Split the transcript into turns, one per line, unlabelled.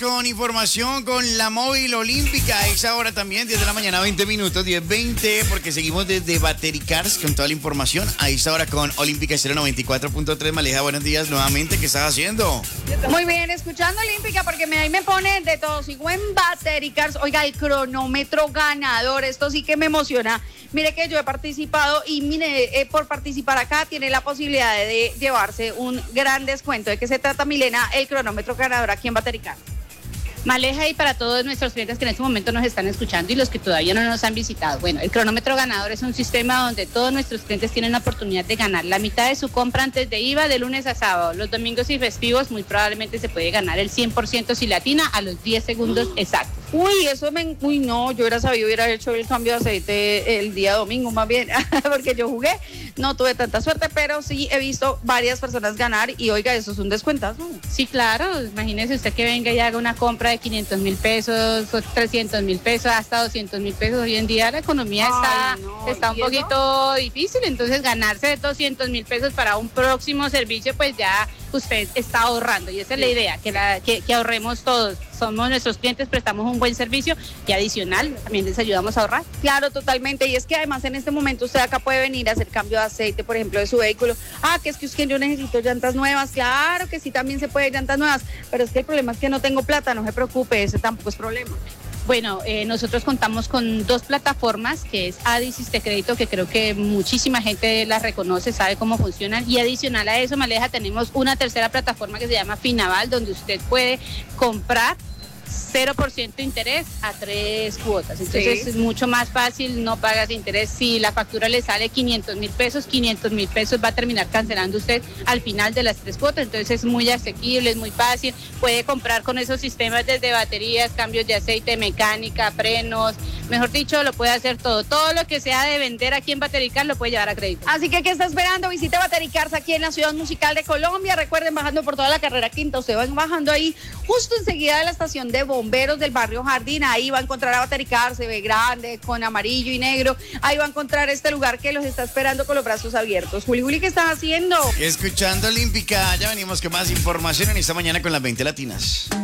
Con información con la móvil olímpica. A esa hora también, 10 de la mañana, 20 minutos, 10:20, porque seguimos desde Battery Cars con toda la información. A esa hora con Olímpica 094.3. Maleja, buenos días nuevamente. ¿Qué estás haciendo?
Muy bien, escuchando Olímpica, porque ahí me pone de todo. Sigo en Battery Cars. Oiga, el cronómetro ganador. Esto sí que me emociona. Mire que yo he participado y mire, por participar acá tiene la posibilidad de llevarse un gran descuento. ¿De qué se trata, Milena? El cronómetro ganador aquí en Battery Cars.
Maleja, y para todos nuestros clientes que en este momento nos están escuchando y los que todavía no nos han visitado. Bueno, el cronómetro ganador es un sistema donde todos nuestros clientes tienen la oportunidad de ganar la mitad de su compra antes de IVA de lunes a sábado. Los domingos y festivos muy probablemente se puede ganar el 100% si latina a los 10 segundos exactos.
Uy, uy, no, yo hubiera sabido, hubiera hecho el cambio de aceite el día domingo más bien, porque yo jugué, no tuve tanta suerte, pero sí he visto varias personas ganar y oiga, eso es un descuentazo.
Sí, claro, imagínese usted que venga y haga una compra de 500,000 pesos, 300,000 pesos, hasta 200,000 pesos. Hoy en día la economía está un poquito difícil, entonces ganarse de 200,000 pesos para un próximo servicio, pues ya usted está ahorrando y esa es la idea, que ahorremos todos. Somos nuestros clientes, prestamos un buen servicio y adicional también les ayudamos a ahorrar.
Claro, totalmente. Y es que además en este momento usted acá puede venir a hacer cambio de aceite, por ejemplo, de su vehículo. Que es que yo necesito llantas nuevas. Claro que sí, también se puede llantas nuevas, pero es que el problema es que no tengo plata, no se preocupe, ese tampoco es problema.
Bueno, nosotros contamos con 2 plataformas, que es Adis y Crédito, que creo que muchísima gente las reconoce, sabe cómo funcionan. Y adicional a eso, Maleja, tenemos una tercera plataforma que se llama Finaval, donde usted puede comprar 0% de interés a 3 cuotas. Entonces es mucho más fácil, no pagas interés. Si la factura le sale 500,000 pesos, 500,000 pesos va a terminar cancelando usted al final de las 3 cuotas. Entonces es muy asequible, es muy fácil. Puede comprar con esos sistemas desde baterías, cambios de aceite, mecánica, frenos. Mejor dicho, lo puede hacer todo. Todo lo que sea de vender aquí en Battery Cars lo puede llevar a crédito.
Así que, ¿qué está esperando? Visite Battery Cars aquí en la Ciudad Musical de Colombia. Recuerden, bajando por toda la carrera Quinta, ustedes van bajando ahí justo enseguida de la estación de bomberos del barrio Jardín. Ahí va a encontrar a Battery Cars, se ve grande, con amarillo y negro. Ahí va a encontrar este lugar que los está esperando con los brazos abiertos. Juli, ¿qué estás haciendo?
Escuchando Olímpica. Ya venimos con más información en esta mañana con las 20 latinas.